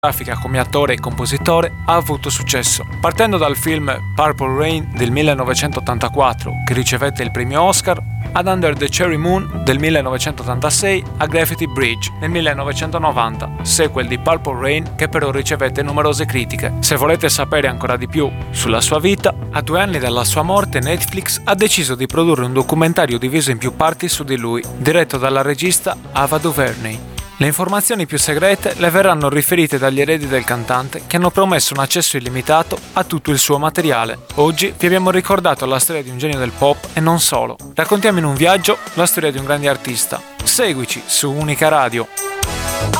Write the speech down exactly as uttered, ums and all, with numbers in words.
come attore e compositore ha avuto successo, partendo dal film Purple Rain del millenovecentottantaquattro, che ricevette il premio Oscar, ad Under the Cherry Moon del millenovecentottantasei, a Graffiti Bridge nel millenovecentonovanta, sequel di Purple Rain che però ricevette numerose critiche. Se volete sapere ancora di più sulla sua vita, a due anni dalla sua morte Netflix ha deciso di produrre un documentario diviso in più parti su di lui, diretto dalla regista Ava DuVernay. Le informazioni più segrete le verranno riferite dagli eredi del cantante, che hanno promesso un accesso illimitato a tutto il suo materiale. Oggi vi abbiamo ricordato la storia di un genio del pop e non solo. Raccontiamo in un viaggio la storia di un grande artista. Seguici su Unica Radio.